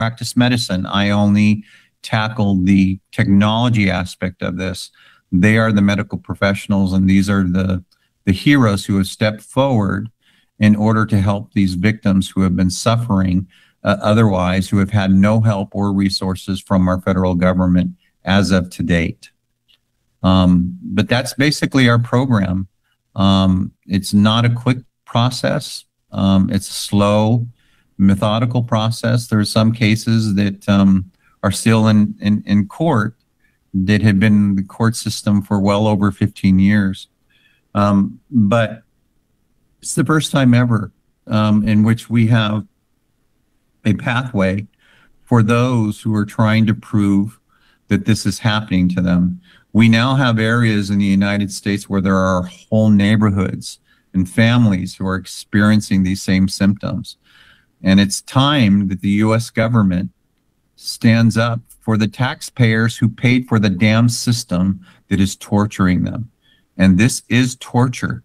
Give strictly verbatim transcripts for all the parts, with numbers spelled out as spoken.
practice medicine. I only tackle the technology aspect of this. They are the medical professionals, and these are the, the heroes who have stepped forward in order to help these victims who have been suffering uh, otherwise, who have had no help or resources from our federal government as of to date. Um, but that's basically our program. Um, it's not a quick process. Um, it's a slow, methodical process. There are some cases that um, are still in, in, in court that have been in the court system for well over fifteen years. Um, but it's the first time ever um, in which we have a pathway for those who are trying to prove that this is happening to them. We now have areas in the United States where there are whole neighborhoods and families who are experiencing these same symptoms. And it's time that the U S government stands up for the taxpayers who paid for the damn system that is torturing them. And this is torture.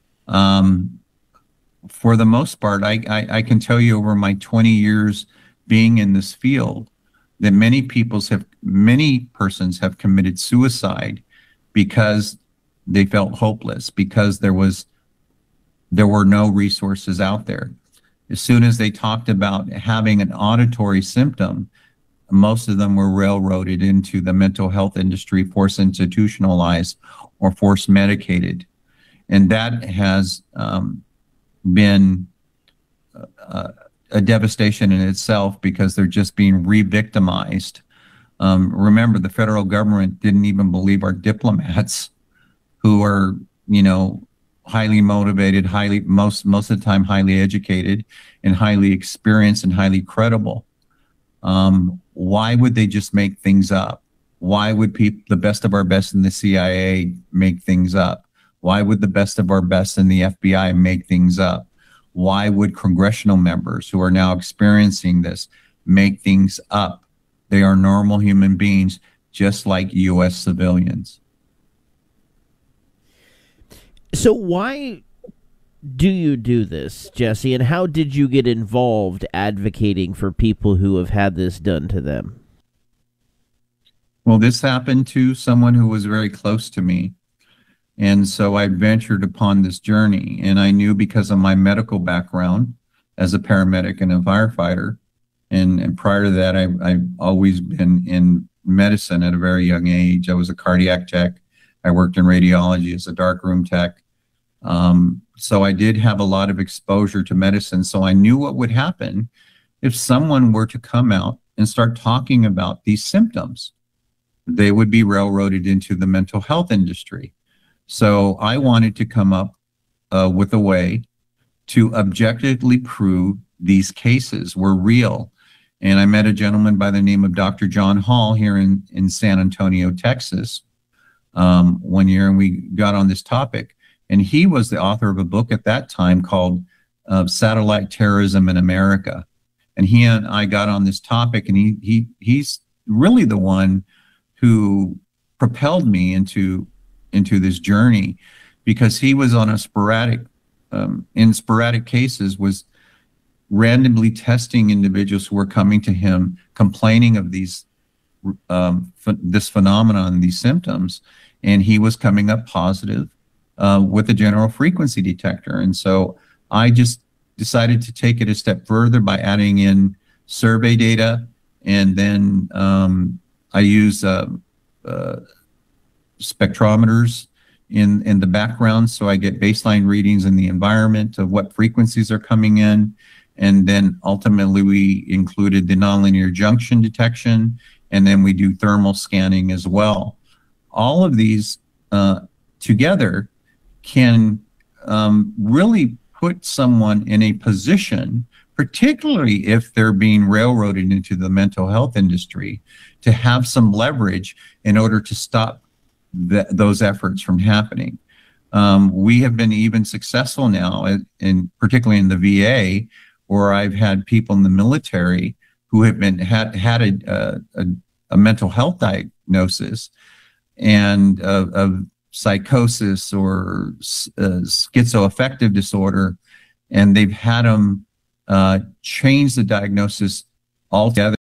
Um, for the most part, I, I, I can tell you over my twenty years being in this field that many people's have, many persons have committed suicide because they felt hopeless, because there was, there were no resources out there. As soon as they talked about having an auditory symptom, most of them were railroaded into the mental health industry, forced institutionalized or forced medicated. And that has um, been uh, a devastation in itself because they're just being re-victimized. Um, remember, the federal government didn't even believe our diplomats who are, you know, highly motivated, highly, most, most of the time highly educated and highly experienced and highly credible. Um, why would they just make things up? Why would people, the best of our best in the C I A, make things up? Why would the best of our best in the F B I make things up? Why would congressional members who are now experiencing this make things up? They are normal human beings, just like U S civilians. So why do you do this, Jesse, and how did you get involved advocating for people who have had this done to them? Well, this happened to someone who was very close to me. And so I ventured upon this journey, and I knew because of my medical background as a paramedic and a firefighter, and, and prior to that, I, I've always been in medicine at a very young age. I was a cardiac tech. I worked in radiology as a darkroom tech. Um, so I did have a lot of exposure to medicine. So I knew what would happen if someone were to come out and start talking about these symptoms. They would be railroaded into the mental health industry. So I wanted to come up uh, with a way to objectively prove these cases were real. And I met a gentleman by the name of Doctor John Hall here in, in San Antonio, Texas, um, one year, and we got on this topic. And he was the author of a book at that time called uh, Satellite Terrorism in America. And he and I got on this topic, and he he he's really the one who propelled me into into this journey, because he was on a sporadic, um, in sporadic cases, was randomly testing individuals who were coming to him complaining of these, um, ph this phenomenon, these symptoms, and he was coming up positive uh, with a general frequency detector. And so I just decided to take it a step further by adding in survey data, and then um, I use uh, uh, spectrometers in, in the background, so I get baseline readings in the environment of what frequencies are coming in. And then ultimately we included the nonlinear junction detection, and then we do thermal scanning as well. All of these uh, together can um, really put someone in a position, particularly if they're being railroaded into the mental health industry, to have some leverage in order to stop th those efforts from happening. Um, we have been even successful now, in, in particularly in the V A, where I've had people in the military who have been had had a, a, a mental health diagnosis and uh, of psychosis or uh, schizoaffective disorder, and they've had them uh, change the diagnosis altogether.